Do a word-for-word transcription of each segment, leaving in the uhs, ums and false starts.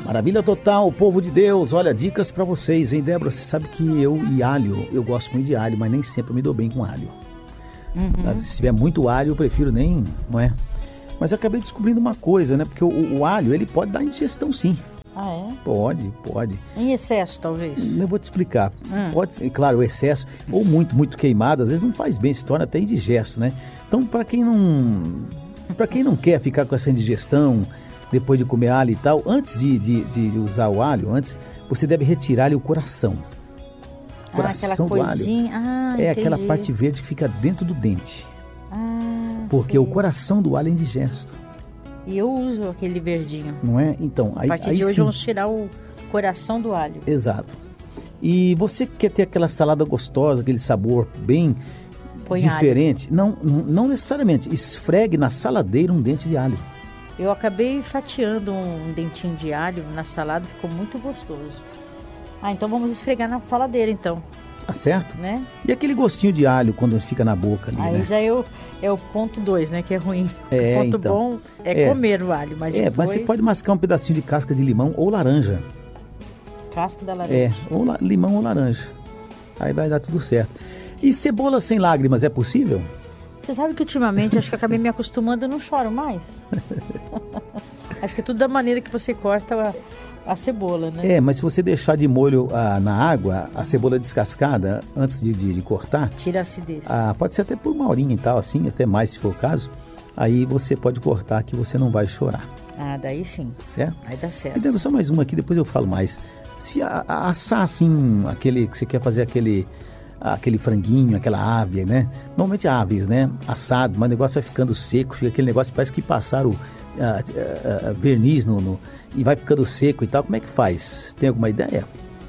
Maravilha total, povo de Deus. Olha, dicas pra vocês, hein, Débora? Você sabe que eu e alho, eu gosto muito de alho, mas nem sempre me dou bem com alho. Uhum. Se tiver muito alho, eu prefiro nem, não é? Mas eu acabei descobrindo uma coisa, né? Porque o, o alho, ele pode dar indigestão, sim. Ah, é? Pode, pode. Em excesso, talvez? Eu vou te explicar. Hum. Pode ser, claro, o excesso, ou muito, muito queimado, às vezes não faz bem, se torna até indigesto, né? Então, para quem não... para quem não quer ficar com essa indigestão depois de comer alho e tal, antes de, de, de usar o alho, antes, você deve retirar-lhe o coração. O coração ah, aquela do alho. coisinha. Ah, é entendi. aquela parte verde que fica dentro do dente. Ah, porque sei. o coração do alho é indigesto. E eu uso aquele verdinho. Não é? Então, aí, a partir aí de hoje sim. vamos tirar o coração do alho. Exato. E você quer ter aquela salada gostosa, aquele sabor bem Põe diferente? Não, não necessariamente. Esfregue na saladeira um dente de alho. Eu acabei fatiando um dentinho de alho na salada, ficou muito gostoso. Ah, então vamos esfregar na saladeira, então. Tá certo? Né? E aquele gostinho de alho quando fica na boca ali, Aí né? já é o, é o ponto dois, né? Que é ruim. É, o ponto então. bom é, É. comer o alho, mas É, depois... mas você pode mascar um pedacinho de casca de limão ou laranja. Casca da laranja. É, ou la- limão ou laranja. Aí vai dar tudo certo. E cebola sem lágrimas é possível? Você sabe que ultimamente, acho que eu acabei me acostumando, eu não choro mais. Acho que é tudo da maneira que você corta a, a cebola, né? É, mas se você deixar de molho ah, na água, a cebola descascada, antes de, de, de cortar, Tira a acidez. ah, pode ser até por uma horinha e tal, assim, até mais se for o caso, aí você pode cortar que você não vai chorar, Ah, daí sim. certo? Aí dá E certo. devo só mais uma aqui, depois eu falo mais. Se a, a, assar assim, aquele que você quer fazer aquele, aquele franguinho, aquela ave, né? Normalmente aves, né? Assado, mas o negócio vai ficando seco, fica aquele negócio, parece que passaram ah, ah, ah, verniz no, no, e vai ficando seco e tal. Como é que faz? Tem alguma ideia?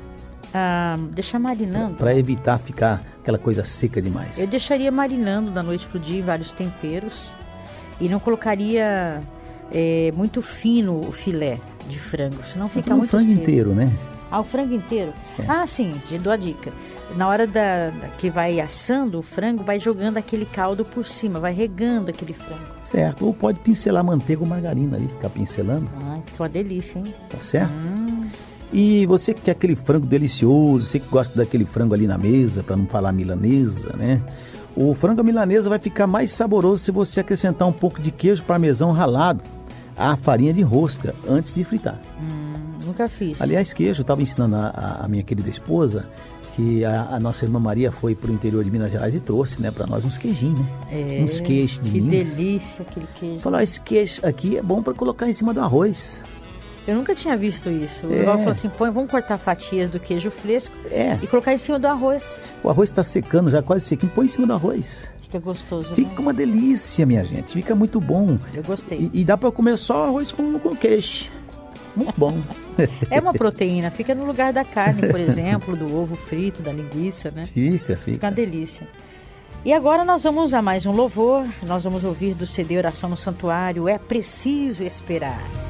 Ah, deixar marinando. Para evitar ficar aquela coisa seca demais. Eu deixaria marinando da noite pro dia em vários temperos. E não colocaria é, muito fino o filé de frango, senão fica o muito frango seco. inteiro, né? Ah, o frango inteiro? É. Ah, sim, te dou a dica. Na hora da, da- que vai assando o frango, vai jogando aquele caldo por cima, vai regando aquele frango. Certo. Ou pode pincelar manteiga ou margarina ali, ficar pincelando, Ai, que uma delícia, hein? tá certo? Hum, E você que quer aquele frango delicioso, você que gosta daquele frango ali na mesa, para não falar milanesa, né? O frango à milanesa vai ficar mais saboroso se você acrescentar um pouco de queijo parmesão ralado à farinha de rosca antes de fritar. hum, nunca fiz. Aliás, queijo, eu estava ensinando a, a- a minha querida esposa que a, a nossa irmã Maria foi pro interior de Minas Gerais e trouxe, né, para nós uns queijinhos, né? É, Uns queijos de que Minas. delícia aquele queijo. Falou, esse queijo aqui é bom para colocar em cima do arroz. Eu nunca tinha visto isso. O É. Val falou assim, põe, vamos cortar fatias do queijo fresco É, e colocar em cima do arroz. o arroz está secando, já quase sequinho, põe em cima do arroz. Fica gostoso, Fica né? uma delícia, minha gente, fica muito bom. Eu gostei. E, e dá para comer só arroz com, com queijo. Muito bom. É uma proteína, fica no lugar da carne, por exemplo, do ovo frito, da linguiça, né? Fica, Fica fica. uma delícia. E agora nós vamos a mais um louvor. Nós vamos ouvir do C D Oração no Santuário. É preciso esperar.